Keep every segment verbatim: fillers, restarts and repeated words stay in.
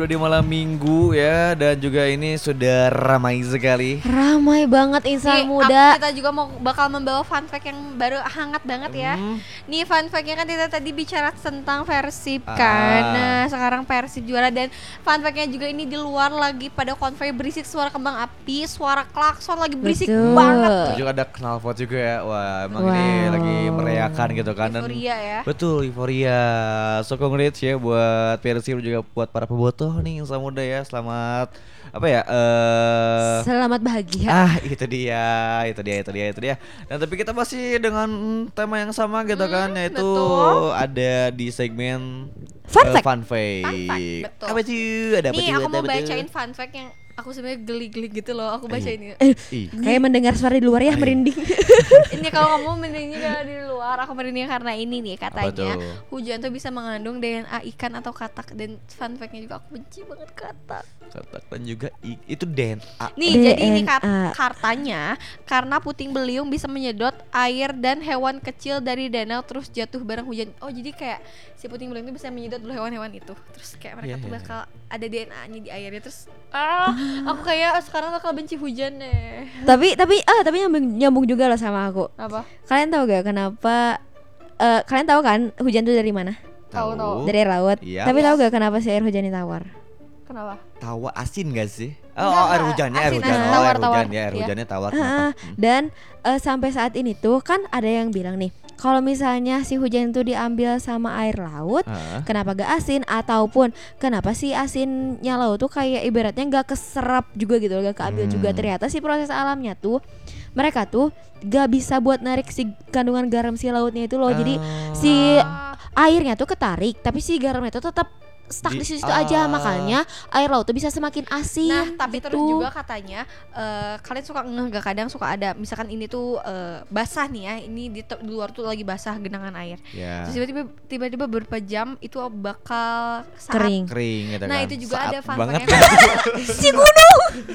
Di malam minggu ya, dan juga ini sudah ramai sekali. Ramai banget insan Nih, muda. Kita juga mau bakal membawa fun fact yang baru hangat banget ya. Hmm. Nih fun fact-nya kan kita tadi bicara tentang Persib Ah. kan. Nah sekarang Persib juara, dan fun fact-nya juga ini di luar lagi pada konvoy berisik suara kembang api, suara klakson lagi berisik Betul. banget. Terus juga ada knalpot juga ya. Wah, emang Wow. ini lagi merayakan gitu kan. Dan Euforia ya. betul, euforia. So congrats ya buat Persib juga buat para pebotoh nih insan muda ya. Selamat apa ya? eh Selamat bahagia. Ah, itu dia, itu dia, itu dia, itu dia. Dan tapi kita masih dengan tema yang sama gitu Hmm, kan, yaitu betul. ada di segmen Fun eh, fact. fun fact. Fun fact, betul. Apa tuh? Ada apa Nih tuh? aku Ada mau apa tuh? bacain fun fact yang aku sebenarnya geli-geli gitu loh. Aku bacain ini. Eh, Ih. kayak mendengar suara di luar ya, Ay. merinding. Ini kalau kamu merinding juga di luar, aku merinding karena ini nih Apa katanya tuh? hujan tuh bisa mengandung D N A ikan atau katak, dan fun fact-nya juga aku benci banget katak. Katakan juga i- itu D N A. Nih D N A. jadi ini kat- kartanya karena puting beliung bisa menyedot air dan hewan kecil dari danau terus jatuh bareng hujan. Oh jadi kayak si puting beliung itu bisa menyedot dulu hewan-hewan itu, terus kayak mereka Iya, tuh iya, bakal ada D N A-nya di airnya, terus ah aku kayak sekarang bakal benci hujan deh. tapi tapi ah tapi nyambung, nyambung juga loh sama aku. Apa? Kalian tahu gak kenapa? eh, kalian tahu kan hujan tuh dari mana? Tahu, tahu. Dari air laut. Iya. Tapi tahu gak kenapa sih air hujan ini tawar? Kenapa? Tawa asin gak sih? Oh, Enggak, oh, air enggak. hujannya, air Asin, hujan, asin. oh, Tawar, air tawar. hujan ya, air Iya. hujannya tawar. Ah, Kenapa? Hmm. dan eh, sampai saat ini tuh kan ada yang bilang nih, kalau misalnya si hujan itu diambil sama air laut, Ah. kenapa gak asin? Ataupun kenapa sih asinnya laut tuh kayak ibaratnya gak keserap juga gitu, gak keambil Hmm. juga. Ternyata si proses alamnya tuh mereka tuh gak bisa buat narik si kandungan garam si lautnya itu loh. Jadi Ah. si airnya tuh ketarik, tapi si garamnya tuh tetap stuck Di- di situ aja. ah. Makanya air laut tuh bisa semakin asin. Nah, tapi gitu. terus juga katanya eh, kalian suka ngeh gak, kadang suka ada misalkan ini tuh eh, basah nih ya, ini di, te- di luar tuh lagi basah genangan air. Ya. Terus tiba-tiba tiba-tiba beberapa jam itu bakal saat. kering. Kering gitu Nah, kan. itu juga Saat ada fun banget. fact-nya. Si gunung,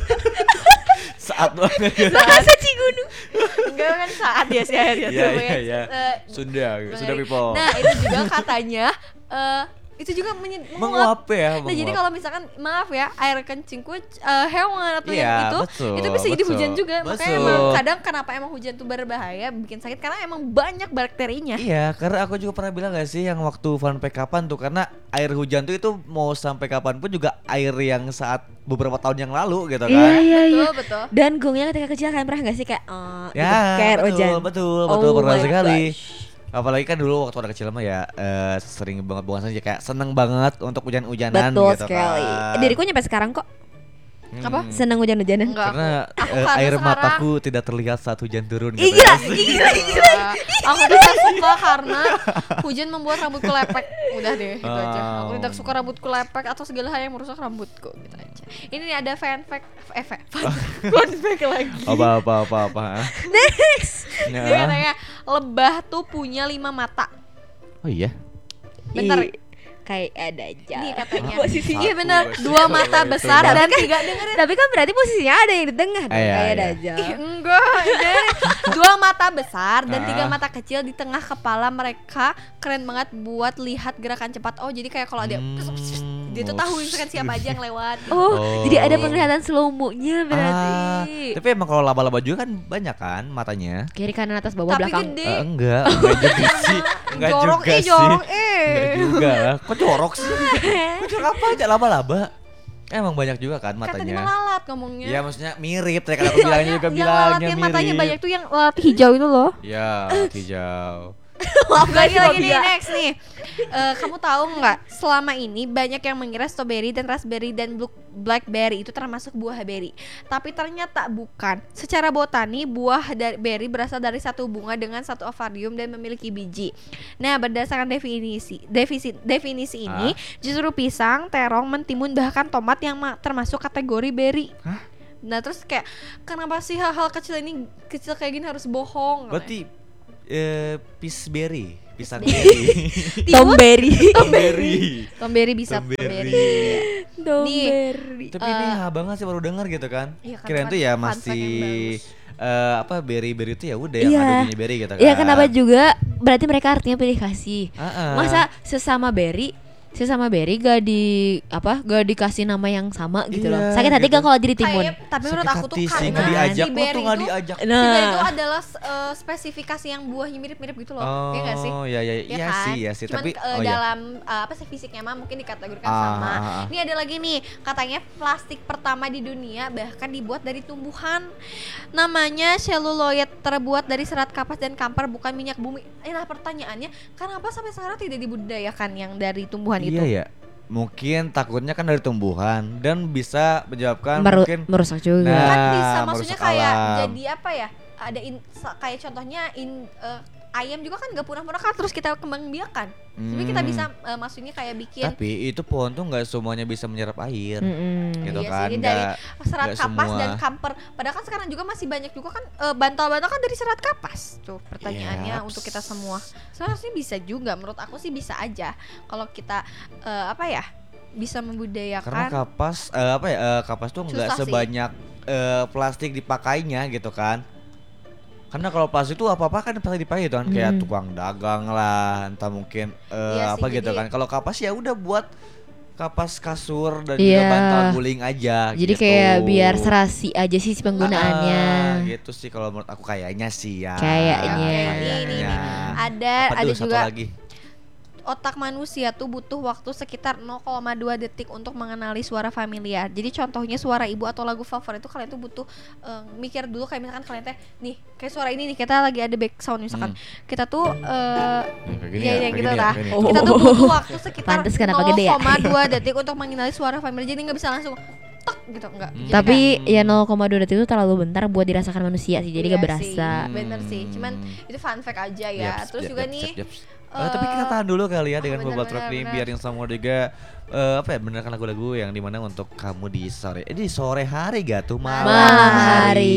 Saat banget. gitu. rasa si gunung. Enggak kan saat ya sih akhirnya. Iya, iya, iya. Sunda, Bang Sunda Erik. people. Nah, itu juga katanya eh itu juga menye- Menguap menguap. ya, Nah, jadi menguap. kalau misalkan maaf ya, air kencing kuc eh, hewan atau Iya, yang itu, betul, itu bisa jadi betul, hujan juga. Makanya betul. emang kadang kenapa emang hujan tuh berbahaya, bikin sakit karena emang banyak bakterinya. Iya, karena aku juga pernah bilang gak sih yang waktu fun fact kapan tuh, karena air hujan tuh itu mau sampai kapan pun juga air yang saat beberapa tahun yang lalu gitu kan. Iya iya iya. Betul, betul. Dan gongnya ketika kecil kalian pernah gak sih kayak eh, gitu, Ya, kayak air betul, hujan. betul, betul, Oh pernah my sekali. gosh. Apalagi kan dulu waktu anak kecil mah ya eh, sering banget buang saja, kayak seneng banget untuk hujan-hujanan Betul gitu sekali. kan. Diriku nyampe sekarang kok Hmm. Apa? seneng hujan-hujanan. Enggak. Karena Aku eh, karena air sekarang- mataku tidak terlihat saat hujan turun Ih, gitu gila, ya. gila, gila. Nah, aku tidak suka karena hujan membuat rambutku lepek. Udah deh, itu aja. Aku Oh. tidak suka rambutku lepek atau segala hal yang merusak rambutku, gitu aja. Ini nih ada fan fact, eh fa- fun, fun fact lagi. Apa apa apa apa. Next. Ya. Dia katanya lebah tuh punya lima mata. Oh iya. Bentar. Ih, kayak ada aja. Ini katanya. Posisi. Iya Satu, benar, satu, dua satu, mata itu besar banget. dan tiga dengerin. Tapi kan berarti posisinya ada yang di tengah dong, Iya, kayak iya. ada aja. Ih, enggak, ini dua mata besar dan tiga Ah. mata kecil di tengah kepala mereka, keren banget buat lihat gerakan cepat. Oh, jadi kayak kalau ada Hmm, dia tuh tahu misalkan siapa aja yang lewat. Oh, Oh. jadi ada penglihatan slow mo-nya berarti. Ah, tapi emang kalau laba-laba juga kan banyak kan matanya. Kiri kanan atas bawah Tapi belakang. gede. Eh, enggak, enggak juga sih. Enggak jorok juga eh, sih. jorok eh. Enggak juga. Kok jorok sih? Kok jorok apa aja laba-laba? Emang banyak juga kan Kan tadi matanya. melalat ngomongnya. Ya maksudnya mirip, tadi kan aku bilangnya juga yang bilangnya lalat yang matanya mirip. banyak tuh yang lalat hijau itu loh. Ya, hijau. lagi lagi nih Fobia. next nih. Eh, kamu tahu nggak selama ini banyak yang mengira strawberry dan raspberry dan blue- blackberry itu termasuk buah berry. Tapi ternyata bukan. Secara botani buah dari berry berasal dari satu bunga dengan satu ovarium dan memiliki biji. Nah, berdasarkan definisi definisi definisi ini, justru pisang, terong, mentimun bahkan tomat yang ma- termasuk kategori berry. Hah? Nah, terus kayak kenapa sih hal-hal kecil ini kecil kayak gini harus bohong? Berarti eh pisberry, pisang berry. Tomberry. Tomberry. Tomberry bisa Tomberry. tomberry. Tomberry. Tapi ini Eh, ha banget sih baru dengar gitu kan. Iya, kan, Kirain fun- tuh ya fun fact yang masih bagus. eh apa berry-berry itu ya udah yang Iya. ada bunyi berry gitu kan. Iya, kenapa juga berarti mereka artinya pilih kasih. Ah-ah. Masa sesama berry si sama Berry gak di apa gak dikasih nama yang sama gitu loh. Iya, Sakit hati gitu. gak kalau jadi timun? Kayak, tapi menurut Sakit aku tuh hati sih, karena nggak diajak, si lu Berry tuh nggak itu diajak. si Berry itu Nah, adalah uh, spesifikasi yang buahnya mirip-mirip gitu loh. Oh, Iya gak sih? iya iya Ya iya kan? sih, iya sih. Cuman Tapi uh, oh iya. dalam uh, apa sih fisiknya mah mungkin dikategorikan Ah, sama. ah, ah. Ini ada lagi nih, katanya plastik pertama di dunia bahkan dibuat dari tumbuhan. Namanya celluloid, terbuat dari serat kapas dan kamper, bukan minyak bumi. Eh, nah pertanyaannya, kenapa sampai sekarang tidak dibudidayakan yang dari tumbuhan Iya itu? ya. Mungkin takutnya kan dari tumbuhan dan bisa menyebabkan meru- mungkin merusak juga. Nah, Kan bisa merusak maksudnya kayak alam. jadi apa ya? Ada in, sa- kayak contohnya in eh, ayam juga kan gak punah-punah kan terus kita kembang biakan. Jadi kita Hmm. bisa eh, maksudnya kayak bikin Tapi itu pohon tuh nggak semuanya bisa menyerap air, Mm-mm. gitu Iya kan? sih, dari Nggak serat nggak kapas semua. dan kamper. Padahal kan sekarang juga masih banyak juga kan eh, bantal-bantal kan dari serat kapas. Tuh pertanyaannya Yaps. untuk kita semua. Sebenarnya bisa juga, menurut aku sih bisa aja kalau kita eh, apa ya? Bisa Karena membudayakan. kapas eh, apa ya? eh, kapas tuh nggak Susah sih. sebanyak eh, plastik dipakainya gitu kan? Karena kalau plastik tuh apa-apa kan pasti dipakai gitu kan, kayak Hmm. tukang dagang lah, entah mungkin eh, Iya sih, apa gitu jadi- kan. Kalau kapas ya udah buat kapas kasur dan Iya. juga bantal guling aja. Jadi gitu. kayak biar serasi aja sih penggunaannya. Ah, gitu sih kalau menurut aku kayaknya sih ya. Kayaknya. Oke, ini, ini, ini. Kayaknya. Ada Apa ada tuh, satu juga lagi? otak manusia tuh butuh waktu sekitar nol koma dua detik untuk mengenali suara familiar. Jadi contohnya suara ibu atau lagu favorit itu kalian tuh butuh eh, mikir dulu, kayak misalkan kalian teh nih kayak suara ini nih, kita lagi ada back sound misalkan. Kita tuh eh Hmm, kayak gini iya ya, iya kayak gitu gini ya, lah. kayak gini. Oh. Kita tuh butuh waktu sekitar Pantes kenapa gede ya? nol koma dua detik untuk mengenali suara familiar. Jadi nggak bisa langsung tek gitu enggak. Hmm. Tapi kayak- ya nol koma dua detik itu terlalu bentar buat dirasakan manusia sih. Jadi Iya gak berasa. sih, bener sih. Cuman itu fun fact aja ya. Yaps, Terus yap, juga yaps, nih yap, yaps. Eh, tapi kita eh, tahan dulu kali ya oh, dengan bener, beberapa track bener, nih bener. biar yang sama juga eh, apa ya mendengarkan lagu-lagu yang dimana untuk kamu di sore eh di sore hari gak tuh malam, Malam hari.